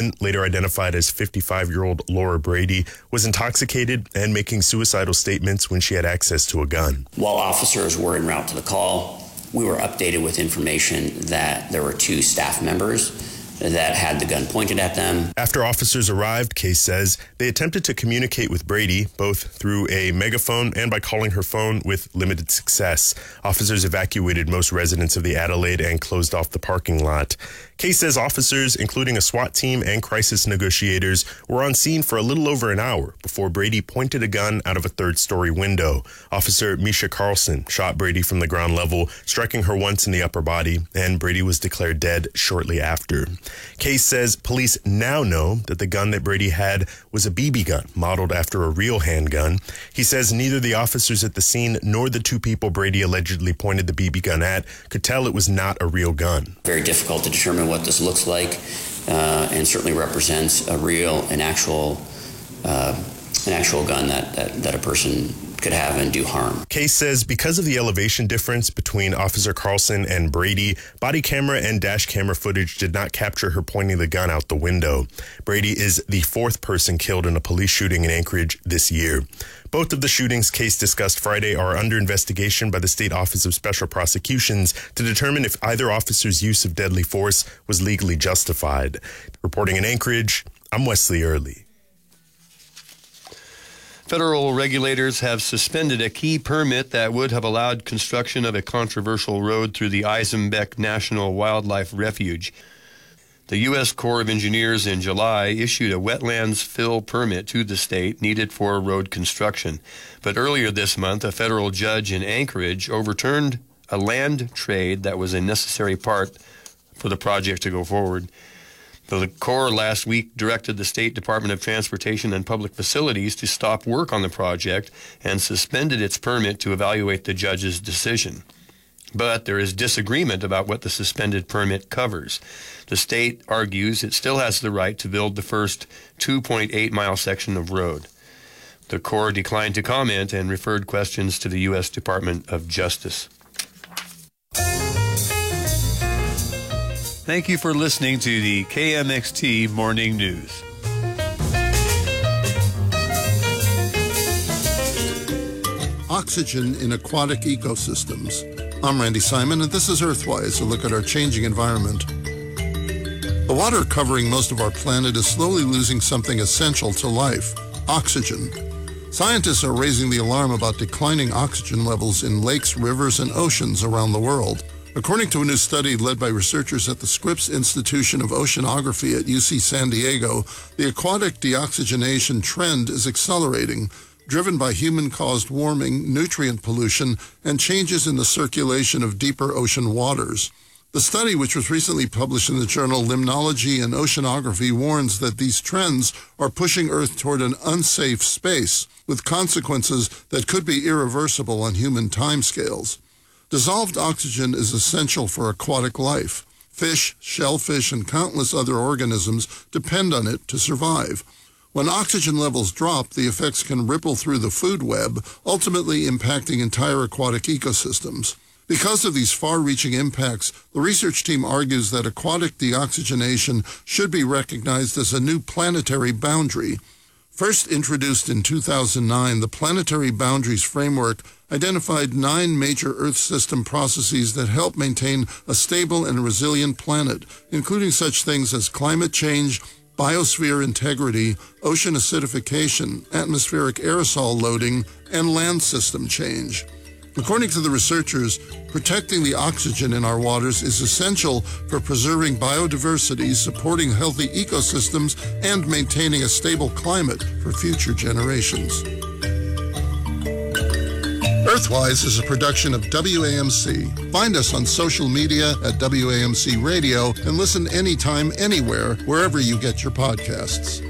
woman, later identified as 55-year-old Laura Brady, was intoxicated and making suicidal statements when she had access to a gun. While officers were en route to the call, we were updated with information that there were 2 staff members that had the gun pointed at them. After officers arrived, Case says, they attempted to communicate with Brady, both through a megaphone and by calling her phone, with limited success. Officers evacuated most residents of the Adelaide and closed off the parking lot. Case says officers, including a SWAT team and crisis negotiators, were on scene for a little over an hour before Brady pointed a gun out of a 3rd-story window. Officer Misha Carlson shot Brady from the ground level, striking her once in the upper body, and Brady was declared dead shortly after. Case says police now know that the gun that Brady had was a BB gun, modeled after a real handgun. He says neither the officers at the scene nor the 2 people Brady allegedly pointed the BB gun at could tell it was not a real gun. Very difficult to determine what this looks like, and certainly represents an actual gun that a person could have and do harm. Case says because of the elevation difference between Officer Carlson and Brady, body camera and dash camera footage did not capture her pointing the gun out the window. Brady is the 4th person killed in a police shooting in Anchorage this year. Both of the shootings Case discussed Friday are under investigation by the State Office of Special Prosecutions to determine if either officer's use of deadly force was legally justified. Reporting in Anchorage, I'm Wesley Early. Federal regulators have suspended a key permit that would have allowed construction of a controversial road through the Eisenbeck National Wildlife Refuge. The U.S. Corps of Engineers in July issued a wetlands fill permit to the state needed for road construction. But earlier this month, a federal judge in Anchorage overturned a land trade that was a necessary part for the project to go forward. The Corps last week directed the State Department of Transportation and Public Facilities to stop work on the project and suspended its permit to evaluate the judge's decision. But there is disagreement about what the suspended permit covers. The state argues it still has the right to build the first 2.8-mile section of road. The Corps declined to comment and referred questions to the U.S. Department of Justice. Thank you for listening to the KMXT Morning News. Oxygen in aquatic ecosystems. I'm Randy Simon, and this is Earthwise, a look at our changing environment. The water covering most of our planet is slowly losing something essential to life: oxygen. Scientists are raising the alarm about declining oxygen levels in lakes, rivers, and oceans around the world. According to a new study led by researchers at the Scripps Institution of Oceanography at UC San Diego, the aquatic deoxygenation trend is accelerating, driven by human-caused warming, nutrient pollution, and changes in the circulation of deeper ocean waters. The study, which was recently published in the journal Limnology and Oceanography, warns that these trends are pushing Earth toward an unsafe space, with consequences that could be irreversible on human timescales. Dissolved oxygen is essential for aquatic life. Fish, shellfish, and countless other organisms depend on it to survive. When oxygen levels drop, the effects can ripple through the food web, ultimately impacting entire aquatic ecosystems. Because of these far-reaching impacts, the research team argues that aquatic deoxygenation should be recognized as a new planetary boundary. First introduced in 2009, the Planetary Boundaries Framework identified 9 major Earth system processes that help maintain a stable and resilient planet, including such things as climate change, biosphere integrity, ocean acidification, atmospheric aerosol loading, and land system change. According to the researchers, protecting the oxygen in our waters is essential for preserving biodiversity, supporting healthy ecosystems, and maintaining a stable climate for future generations. Earthwise is a production of WAMC. Find us on social media at WAMC Radio and listen anytime, anywhere, wherever you get your podcasts.